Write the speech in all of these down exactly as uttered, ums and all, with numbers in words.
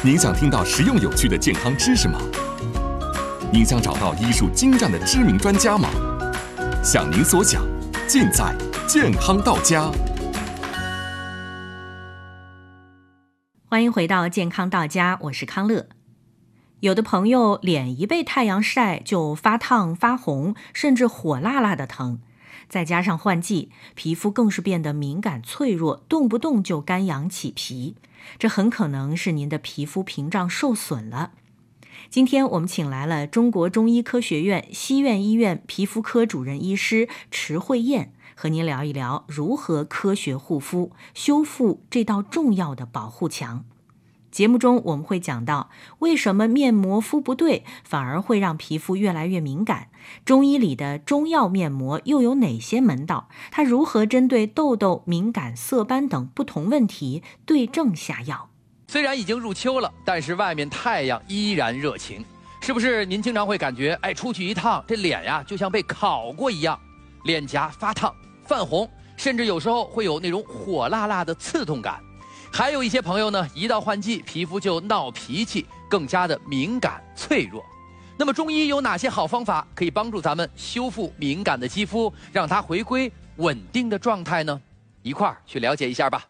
您想听到实用有趣的健康知识吗？您想找到医术精湛的知名专家吗？想您所想，尽在健康到家。 欢迎回到健康到家，我是康乐。有的朋友脸一被太阳晒就发烫发红，甚至火辣辣的疼，再加上换季，皮肤更是变得敏感脆弱，动不动就干痒起皮，这很可能是您的皮肤屏障受损了。今天我们请来了中国中医科学院西苑医院皮肤科主任医师池慧燕，和您聊一聊如何科学护肤，修复这道重要的保护墙。节目中我们会讲到，为什么面膜敷不对反而会让皮肤越来越敏感，中医里的中药面膜又有哪些门道，它如何针对痘痘、敏感、色斑等不同问题对症下药。 虽然已经入秋了，但是外面太阳依然热情，是不是您经常会感觉，哎，出去一趟这脸呀就像被烤过一样，脸颊发烫泛红，甚至有时候会有那种火辣辣的刺痛感。还有一些朋友呢，一到换季，皮肤就闹脾气，更加的敏感脆弱。那么中医有哪些好方法可以帮助咱们修复敏感的肌肤，让它回归稳定的状态呢？一块儿去了解一下吧。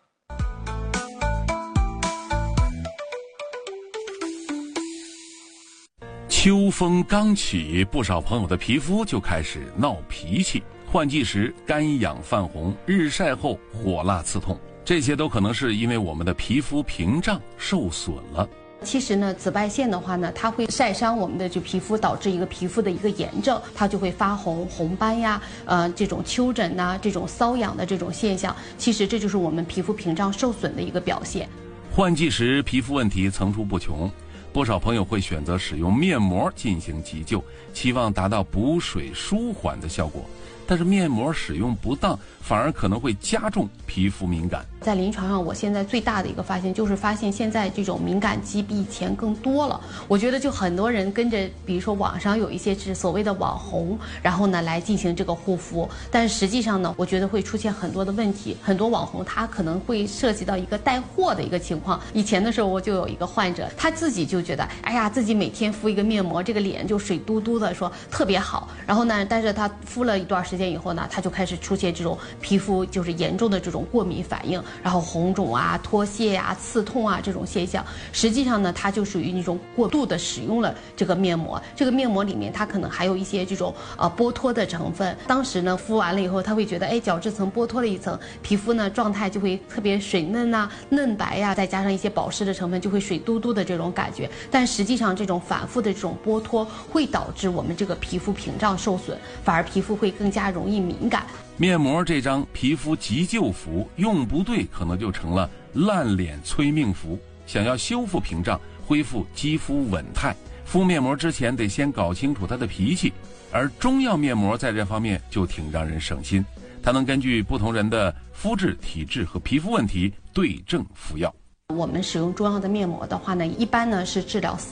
秋风刚起，不少朋友的皮肤就开始闹脾气，换季时干痒泛红，日晒后火辣刺痛，这些都可能是因为我们的皮肤屏障受损了。 其实呢，紫外线的话呢，它会晒伤我们的就皮肤，导致一个皮肤的一个炎症，它就会发红、红斑呀，呃，这种丘疹呐、这种瘙痒的这种现象，其实这就是我们皮肤屏障受损的一个表现。 换季时皮肤问题层出不穷，不少朋友会选择使用面膜进行急救，期望达到补水舒缓的效果。但是面膜使用不当，反而可能会加重皮肤敏感。 在临床上，我现在最大的一个发现就是发现现在这种敏感肌比以前更多了。我觉得就很多人跟着，比如说网上有一些是所谓的网红，然后呢来进行这个护肤，但实际上呢，我觉得会出现很多的问题。很多网红他可能会涉及到一个带货的一个情况。以前的时候我就有一个患者，他自己就觉得，哎呀，自己每天敷一个面膜，这个脸就水嘟嘟的，说特别好。然后呢，但是他敷了一段时间以后呢，他就开始出现这种皮肤就是严重的这种过敏反应，然后红肿啊、脱屑啊、刺痛啊这种现象。实际上呢，它就属于那种过度的使用了这个面膜。这个面膜里面它可能还有一些这种呃剥脱的成分。当时呢敷完了以后，他会觉得哎角质层剥脱了一层，皮肤呢状态就会特别水嫩啊、嫩白呀、啊，再加上一些保湿的成分，就会水嘟嘟的这种感觉。但实际上这种反复的这种剥脱会导致我们这个皮肤屏障受损，反而皮肤会更加容易敏感。 面膜这张皮肤急救服用不对，可能就成了烂脸催命符。想要修复屏障，恢复肌肤稳态，敷面膜之前得先搞清楚它的脾气。而中药面膜在这方面就挺让人省心，它能根据不同人的肤质、体质和皮肤问题对症服药。 我们使用中药的面膜的话呢，一般呢是治疗